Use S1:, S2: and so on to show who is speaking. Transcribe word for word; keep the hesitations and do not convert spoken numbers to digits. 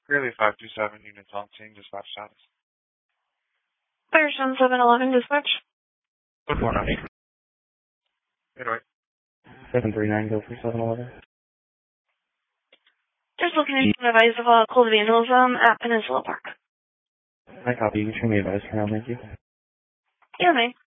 S1: Greeley five two seven, units on scene, dispatch status.
S2: Firestone seven eleven, dispatch.
S3: Code four nine eight.
S1: eight oh eight.
S3: seven three nine, go for seven eleven.
S2: Just looking at an advice of uh, cold vandalism at Peninsula Park.
S3: I copy. You can show me advice for now, thank you.
S2: Yeah, mate.